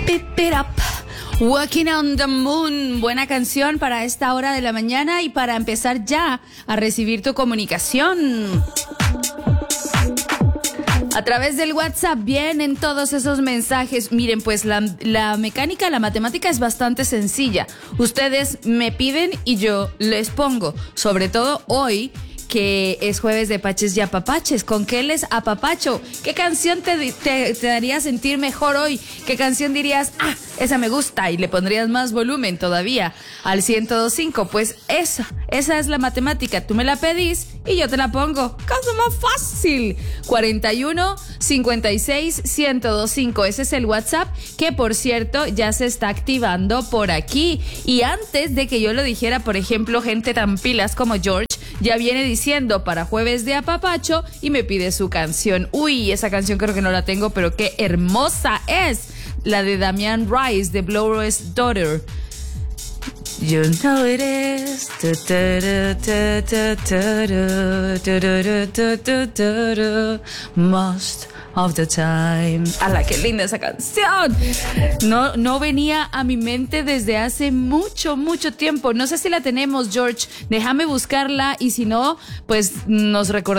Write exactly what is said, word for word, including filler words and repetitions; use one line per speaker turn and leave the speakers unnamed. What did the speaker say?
Pip it up. Walking on the Moon, buena canción para esta hora de la mañana y para empezar ya a recibir tu comunicación. A través del WhatsApp vienen todos esos mensajes. Miren, pues la, la mecánica, la matemática es bastante sencilla. Ustedes me piden y yo les pongo. Sobre todo hoy, que es jueves de Paches y Apapaches. ¿Con qué les apapacho? ¿Qué canción te, te, te haría sentir mejor hoy? ¿Qué canción dirías, ah, esa me gusta? Y le pondrías más volumen todavía al ciento dos punto cinco. Pues esa, esa es la matemática. Tú me la pedís y yo te la pongo. Caso más fácil. cuarenta y uno, cincuenta y seis, ciento dos punto cinco. Ese es el WhatsApp que, por cierto, ya se está activando por aquí. Y antes de que yo lo dijera, por ejemplo, gente tan pilas como George ya viene diciendo para jueves de apapacho y me pide su canción. Uy, esa canción creo que no la tengo, pero qué hermosa es. La de Damian Rice, de Blowers Daughter. You know it is. Most of the time. ¡Hala, qué linda esa canción! No, no venía a mi mente desde hace mucho, mucho tiempo. No sé si la tenemos, George. Déjame buscarla y si no, pues nos recordamos.